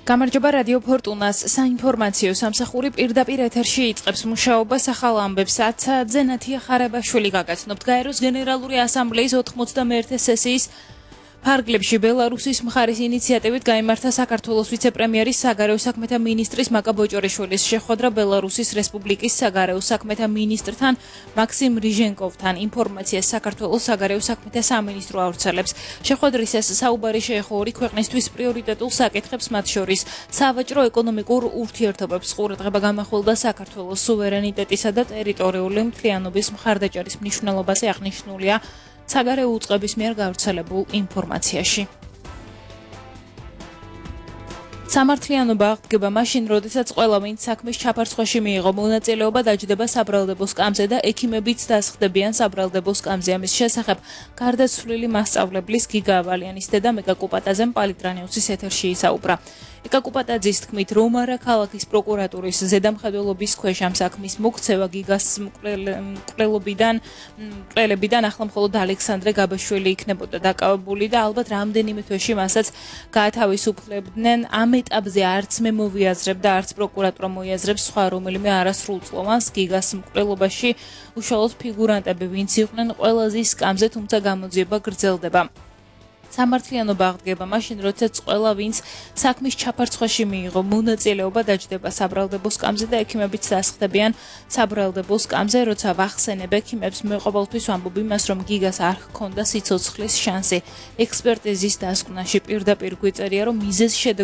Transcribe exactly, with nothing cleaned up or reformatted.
გამარჯობა რადიო ფორტუნას საინფორმაციო სამსახური პირდაპირ ეთერში იწყებს მუშაობას ახალ ამბებს ათზე ნათია ხარებაშვილი გაგაცნობთ გაეროს გენერალური ასამბლეის ოთხმოცდამეერთე სესიის ფარგლებში ბელარუსის მხარის ინიციატივით გაიმართა საქართველოს ვიცე-პრემიერის საგარეო საქმეთა მინისტრის მაკა ბოჭორიშვილის შეხვედრა ბელარუსის რესპუბლიკის საგარეო საქმეთა მინისტრთან მაქსიმ რიჟენკოვთან ინფორმაციას საქართველოს საგარეო საქმეთა სამინისტრო ავრცელებს შეხვედრის ეს საუბარი შეეხო ორი ქვეყნისთვის პრიორიტეტულ საკითხებს მათ შორის სავაჭრო ეკონომიკურ ურთიერთობებს ყურადღება გამახვილდა საქართველოს სუვერენიტეტისა და ტერიტორიული მთლიანობის მხარდაჭერის მნიშვნელობაზე აღნიშნულია საგარეო უწყების მიერ გავრცელებულ ინფორმაციაში. სამართლიანობა აღდგება მაშინ, როდესაც ყველა ვინც საქმის ჩაფარცხვაში მიიღო მონაწილეობა დაჯდება საბრალდებო სკამზე და ექიმებიც დასხდებიან საბრალდებო სკამზე. ამის შესახებ გარდაცვლილი მასწავლებლის გიგა ავალიანის დედა მეკა კუპატაძემ პალიტრანიუსის ეთერში ისაუბრა. მეკა კუპატაძის თქმით, რომ არა ქალაქის პროკურატურის ზედამხედველობის ქვეშ ამ საქმის მოქცევა გიგას მკვლელობიდან მკვლელებიდან ახლა მხოლოდ ალექსანდრე გაბაშვილი იქნებოდა დაკავებული და ალბათ რამდენიმე თვეში მასაც გაათავისუფლებდნენ. ამ ეტაპზე არც მე მოვიაზრებ და არც პროკურატურა მოიაზრებს სხვა რომელიმე არასრულწლოვანს გიგას მკვლელობაში უშუალოდ ფიგურანტები ვინც იყვნენ ყველაზე სკამზე, თუმცა გამოძიება გრძელდება. სამართლიანობა აღდგება მაშინ, როდესაც ყველა ვინც საქმის ჩაფარცხვაში მიიღო მონაწილეობა დაჯდება საბრალდებო სკამზე და ექიმებიც დასხდებიან საბრალდებო სკამზე, როცა ვახსენებ ექიმებს მე ყოველთვის ვამბობ იმას, რომ გიგას არ ჰქონდა სიცოცხლის შანსი. ექსპერტიზის დასკვნაში პირდაპირ გვიწერია, რომ მიზეზ